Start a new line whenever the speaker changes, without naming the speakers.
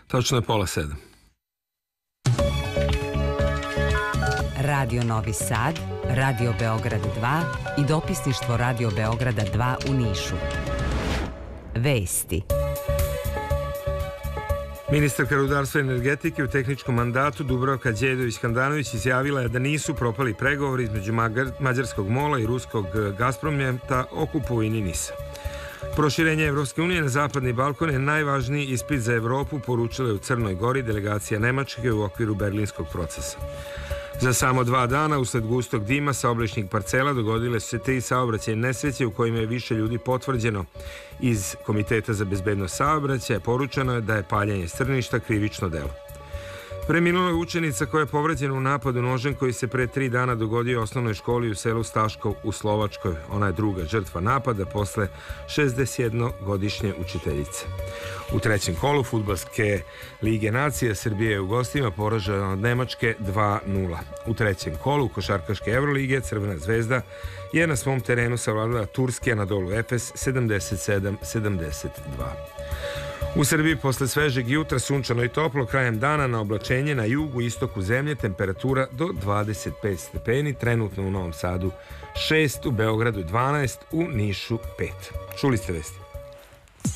Točno je 6:30.
Radio Novi Sad, Radio Beograd 2 i dopisništvo Radio Beograda 2 u Nišu. Vesti.
Ministarka rudarstva i energetike u tehničkom mandatu Dubravka Đedović-Handanović izjavila je da nisu propali pregovori između mađarskog MOL-a i ruskog Gazpromnjefta o kupovini NIS-a. Proširenje Evropske unije na Zapadni Balkan je najvažniji ispit za Evropu, poručila je u Crnoj Gori delegacija Nemačke u okviru berlinskog procesa. Za samo 2 dana, usled gustog dima sa obližnjih parcela, dogodile su se 3 saobraćajne nesreće u kojima je više ljudi potvrđeno. Iz Komiteta za bezbednost saobraćaja poručeno je da je paljenje strništa krivično delo. Preminula je učenica koja je povređena u napadu nožem koji se pre 3 dana dogodio u osnovnoj školi u selu Staškov u Slovačkoj. Ona je druga žrtva napada posle 61-godišnje učiteljice. U trećem kolu Fudbalske lige nacija Srbija je u gostima poražena od Nemačke 2:0. U trećem kolu košarkaške Evrolige Crvena zvezda je na svom terenu savladala turski Anadolu Efes 77-72. U Srbiji posle svežeg jutra sunčano i toplo, krajem dana na oblačenje na jugu i istoku zemlje temperatura do 25 stepeni, trenutno u Novom Sadu 6, u Beogradu 12, u Nišu 5. Čuli ste vesti.